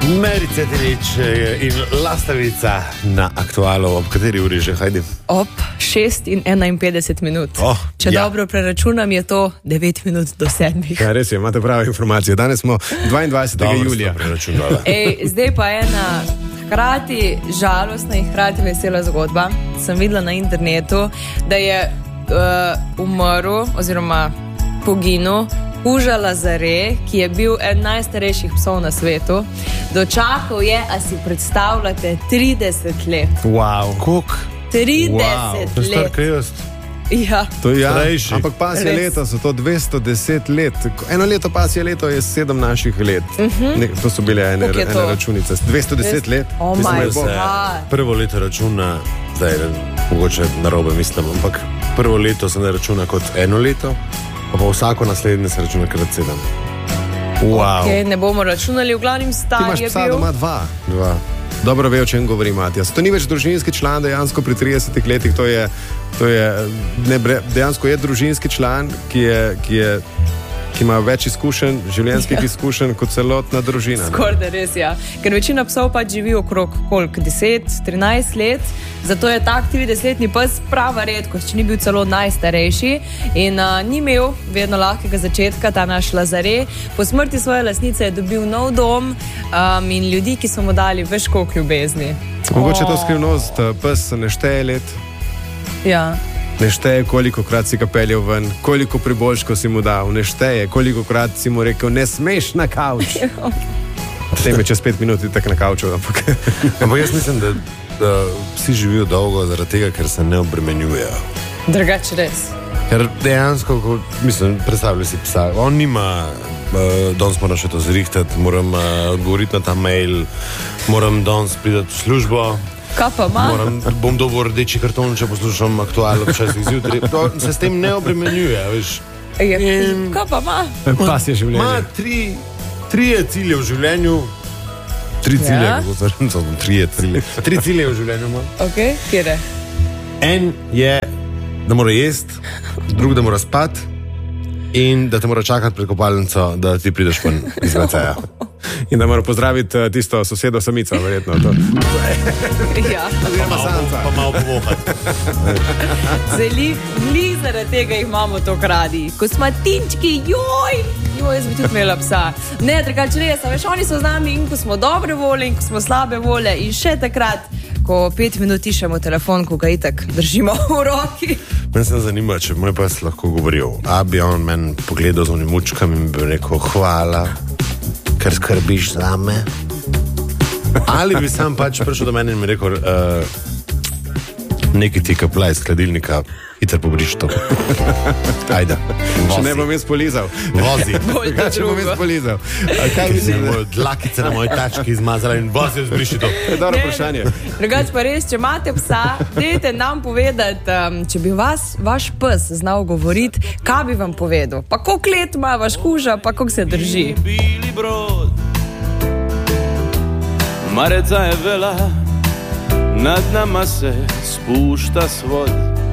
Merica Telič in Lastavica na Aktualu. Ob kateri uri že, Hajdi? Ob 6:51. Če dobro preračunam, je to 9 minut do 7. Ja, res je, imate prave informacije. Danes smo 22. julija. Zdaj pa ena hkrati žalostna in hkrati vesela zgodba. Sem videla na internetu, da je umrl oziroma poginil Kuža Lazare, ki je bil eden najstarejših psov na svetu. Dočakal je, a si predstavljate, 30 let. Wow. Koliko? 30 To je star let. krijost. Ja. To je Starejši. ampak pasje Res. leta so to 210 let. Eno leto pasje leto je 7 naših let. To so bile ene Koliko je to? računice. 210 let. Oh Mislim, da my je bo- God. Prvo leto računa, zdaj mogoče narobe mislim, ampak prvo leto se ne računa kot eno leto, pa vsako naslednje se računa krat 7. Wow. Okay, ne bomo računali, v glavnem Ti star imaš je psa bil. doma dva. Dobro ve, o čem govori Matjas. To ni več družinski član, dejansko pri 30 letih, dejansko je družinski član, ki ima več izkušenj, življenjskih izkušenj kot celotna družina. ne? Skoraj da res, ja. Ker večina psov pač živi okrog 10-13 let, zato je tak 30-letni pes prava redkost, če ni bil celo najstarejši in ni imel vedno lahkega začetka, ta naš Lazare. Po smrti svoje lastnice je dobil nov dom in ljudi, ki so mu dali več koliko ljubezni. Mogoče to skrivnost, pes ne šteje let, Ja. ne šteje, koliko krat si ga peljal ven, koliko priboljškov si mu dal, ne šteje, koliko krat si mu rekel, ne smeš na kavč. Potem je čez 5 minut tako na kavču, ampak Ampak jaz mislim, da psi živijo dolgo zaradi tega, ker se ne obremenjujejo. Drugače res. Ker dejansko, predstavljaj si psa, on nima, danes moram še to zrihtati, moram odgovoriti na ta mail, moram danes priti v službo, Kaj pa ima? bom dobil rdeči karton, če poslušam Aktualno ob 6 zjutraj. To se s tem ne obremenjuje, veš. Kaj pa ima? pas je življenje. Ima tri cilje v življenju. Tri cilje, Ja. kako se reče, cilje. Tri cilje v življenju ima. Ok, kjere? En je, da mora jesti, drug, da mora spati in da te mora čakati pred kopalnico, da ti prideš ven iz WC-ja. In da mora pozdraviti tisto sosedo samico, verjetno. To. Ja. Pa malo povohati. Glih zaradi tega jih imamo tako radi. Ko smo tinčki, joj, jaz bi tudi imela psa. Ne, drugače res, a veš, oni so z nami in ko smo dobre volje in ko smo slabe volje in še takrat, ko 5 minut tišemo telefon, ko ga itak držimo v roki. Mene se zanima, če moj pes lahko govoril. A bi on meni pogledal z onim mučkami in bi rekel hvala, ker skrbiš za me. Ali bi sam pač prišel do mene in mi rekel, nekaj ti kapla iz hladilnika, hitro pobriš to. Ajde, Če ne bom jaz polizal. vozi. Bolj to Če bom jaz drugo. polizal. Kaj Ker si mislim? moje dlakice na moji tački izmazala in vozi, zbriši to. To je dobro vprašanje. Drugače pa res, če imate psa, dajte nam povedati, če bi vaš pes znal govoriti, kaj bi vam povedal. Pa koliko let ima vaš Kuža, pa koliko se drži. Bili brod, mareca je vela, nad nama se spušta svod.